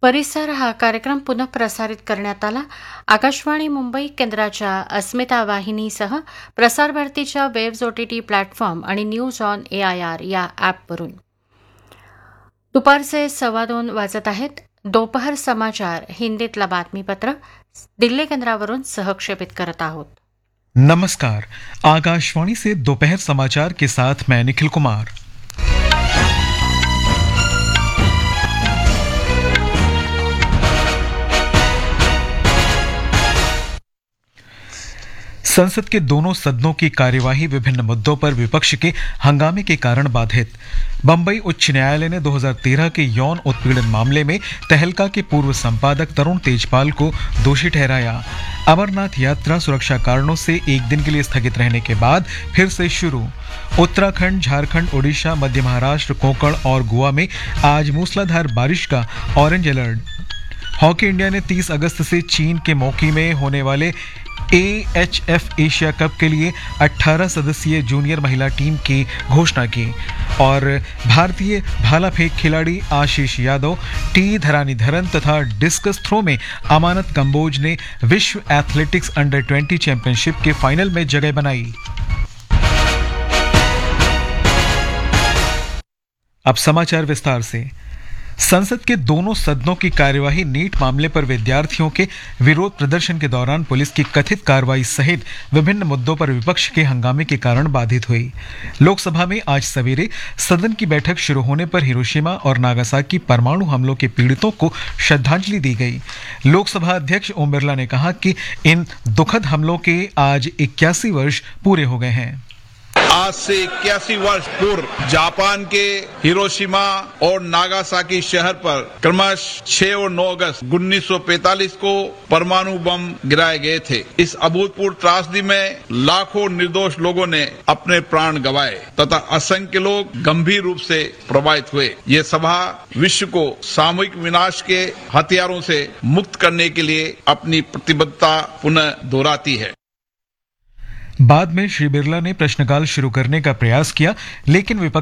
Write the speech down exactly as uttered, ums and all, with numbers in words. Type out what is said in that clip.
परिसर हा कार्यक्रम पुनः प्रसारित करण्यात आला. आकाशवाणी मुंबई केंद्राच्या अस्मिता वाहिनीसह प्रसार भारतीच्या वेव्ज ओटीटी प्लॅटफॉर्म आणि न्यूज ऑन एआयआर या ॲपवरून. दुपारचे सव्वा दोन वाजत आहेत. दोपहर समाचार हिंदीतला बातमीपत्र दिल्ली केंद्रावरून सहक्षेपित करत आहोत. नमस्कार. आकाशवाणी से दोपहर समाचार के साथ मैं निखिल कुमार. संसद के दोनों सदनों की कार्यवाही विभिन्न मुद्दों पर विपक्ष के हंगामे के कारण बाधित. बंबई उच्च न्यायालय ने दो हज़ार तेरह के यौन उत्पीड़न मामले में तहलका के पूर्व संपादक तरुण तेजपाल को दोषी ठहराया. अमरनाथ यात्रा सुरक्षा कारणों से एक दिन के लिए स्थगित रहने के बाद फिर से शुरू. उत्तराखंड, झारखंड, ओडिशा, मध्य महाराष्ट्र, कोंकण और गोवा में आज मूसलाधार बारिश का ऑरेंज अलर्ट. हॉकी इंडिया ने तीस अगस्त से चीन के मोकी में होने वाले A H F Asia cup के लिए अठारह सदस्यीय जूनियर महिला टीम की घोषणा की. और भारतीय भाला फेंक खिलाड़ी आशीष यादव, टी धरानीधरन तथा डिस्कस थ्रो में अमानत कंबोज ने विश्व एथलेटिक्स अंडर ट्वेंटी चैंपियनशिप के फाइनल में जगह बनाई. अब समाचार विस्तार से. संसद के दोनों सदनों की कार्यवाही नीट मामले पर विद्यार्थियों के विरोध प्रदर्शन के दौरान पुलिस की कथित कार्रवाई सहित विभिन्न मुद्दों पर विपक्ष के हंगामे के कारण बाधित हुई. लोकसभा में आज सवेरे सदन की बैठक शुरू होने पर हिरोशिमा और नागासाकी परमाणु हमलों के पीड़ितों को श्रद्धांजलि दी गई. लोकसभा अध्यक्ष ओम बिरला ने कहा कि इन दुखद हमलों के आज इक्यासी वर्ष पूरे हो गए हैं. आज से इक्यासी वर्ष पूर्व जापान के हिरोशिमा और नागासाकी शहर पर क्रमशः छह और नौ अगस्त उन्नीस सौ पैंतालीस को परमाणु बम गिराए गए थे. इस अभूतपूर्व त्रासदी में लाखों निर्दोष लोगों ने अपने प्राण गंवाए तथा असंख्य लोग गंभीर रूप से प्रभावित हुए. ये सभा विश्व को सामूहिक विनाश के हथियारों से मुक्त करने के लिए अपनी प्रतिबद्धता पुनः दोहराती है. बाद में श्री बिरला ने प्रश्नकाल शुरू करने का प्रयास किया, लेकिन विपक्ष